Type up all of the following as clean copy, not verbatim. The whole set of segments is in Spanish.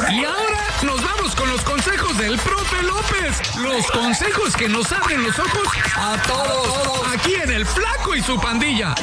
Y ahora nos vamos con los consejos del profe López. Los consejos que nos abren los ojos a todos. Aquí en El Flaco y su Pandilla.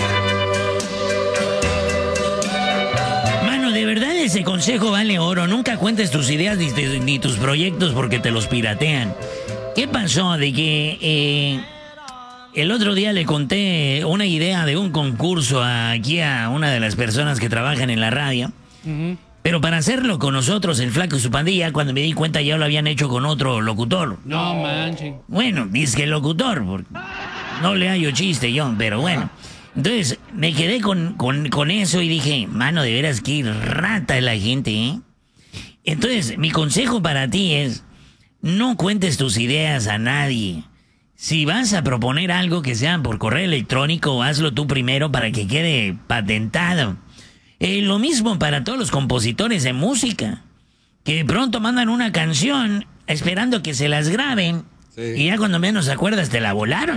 Mano, de verdad ese consejo vale oro. Nunca cuentes tus ideas ni tus proyectos porque te los piratean. ¿Qué pasó? De que el otro día le conté una idea de un concurso aquí a una de las personas que trabajan en la radio. Pero para hacerlo con nosotros, El Flaco y su Pandilla, cuando me di cuenta ya lo habían hecho con otro locutor. No manches. Bueno, dice que el locutor, porque no le hallo chiste yo, pero bueno. Entonces me quedé con eso y dije, mano, de veras qué rata es la gente, ¿eh? Entonces, mi consejo para ti es, no cuentes tus ideas a nadie. Si vas a proponer algo que sea por correo electrónico, hazlo tú primero para que quede patentado. Lo mismo para todos los compositores de música, que de pronto mandan una canción esperando que se las graben, y ya cuando menos acuerdas te la volaron.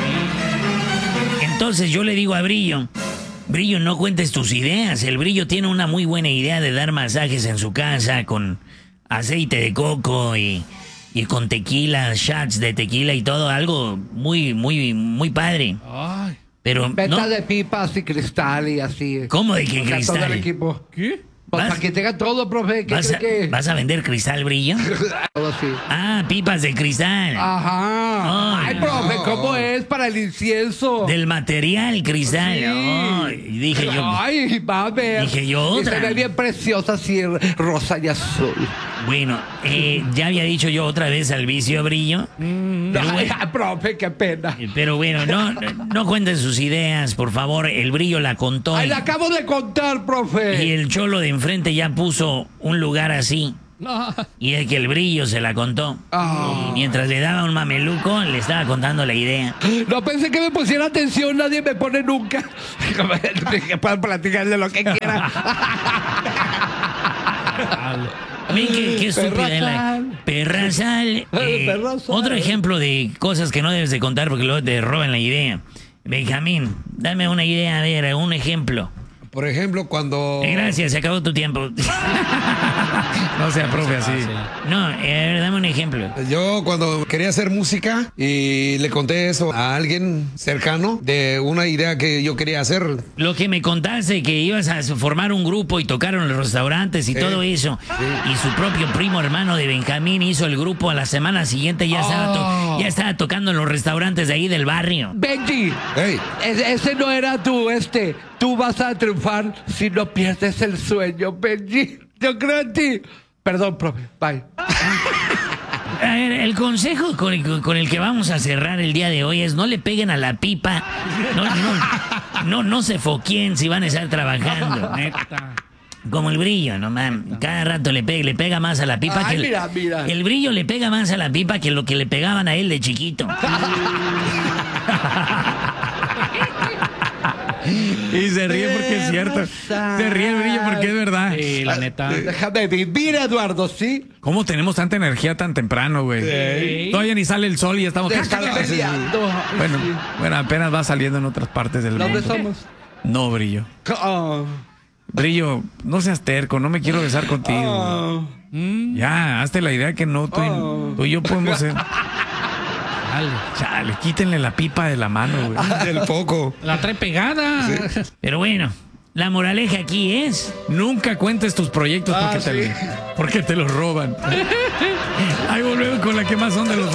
Entonces yo le digo a Brillo, Brillo, no cuentes tus ideas. El Brillo tiene una muy buena idea de dar masajes en su casa con aceite de coco y con tequila, shots de tequila y todo, algo muy, muy, muy padre. Ay. Pero Venta no, de pipas y cristal y así. ¿cómo de que O sea, todo el cristal? equipo. ¿Qué? Pues ¿Vas? para que tenga todo, profe. ¿Qué ¿Vas cree a, que? vas a vender cristal, Brillo? Todo así. Ah, pipas de cristal. Ajá. Ay, profe, ¿cómo es para el incienso? Del material cristal. Sí. Ay, dije yo. Ay, va a ver. Dije yo Y otra. se ve bien preciosa así, rosa y azul. Bueno, ya había dicho yo otra vez al vicio, Brillo. Pero Ay, bueno, profe, qué pena. pero bueno, no cuenten sus ideas, por favor. El Brillo la contó. Ay, la acabo de contar, profe. Y el cholo de enfrente ya puso un lugar así. No. Y es que el Brillo se la contó. Ah. Y mientras le daba un mameluco, le estaba contando la idea. No pensé que me pusiera atención, nadie me pone nunca. Que puedan platicar de lo que quieran. Ven qué estúpida es la Perrasal. Perrasal. Otro ejemplo de cosas que no debes de contar porque luego te roban la idea. Benjamín, dame una idea, a ver, un ejemplo. Por ejemplo, cuando... Gracias, se acabó tu tiempo. No sea profe así. No, a ver, dame un ejemplo. Yo cuando quería hacer música y le conté eso a alguien cercano de una idea que yo quería hacer. Lo que me contaste, que ibas a formar un grupo y tocaron en los restaurantes y todo eso. Y su propio primo hermano de Benjamín hizo el grupo a la semana siguiente, ya estaba tocando en los restaurantes de ahí del barrio. Benji, Hey, ese no era tú, Tú vas a triunfar si no pierdes el sueño, Benji. Yo creo en ti. Perdón, profe. Bye. A ver, el consejo con el que vamos a cerrar el día de hoy es no le peguen a la pipa. No se foqueen si van a estar trabajando. Neta. Como el Brillo, no mames. Cada rato le pega más a la pipa Ay, que mira. el Brillo le pega más a la pipa que lo que le pegaban a él de chiquito. Y se ríe porque es cierto. Se ríe el Brillo porque es verdad. Sí, la neta. Déjame vivir, Eduardo, ¿sí? ¿Cómo tenemos tanta energía tan temprano, güey? Sí. Todavía ni sale el sol y ya estamos... De estar peleando. Bueno, apenas va saliendo en otras partes del ¿Dónde mundo. somos? No, Brillo. Oh. Brillo, no seas terco, no me quiero besar contigo. Oh. Ya, hazte la idea que no, tú y yo podemos ser... Chale, quítenle la pipa de la mano, güey. del foco. La trae pegada. Pero bueno, la moraleja aquí es... Nunca cuentes tus proyectos porque te los roban. Ahí volvemos con la que más son de los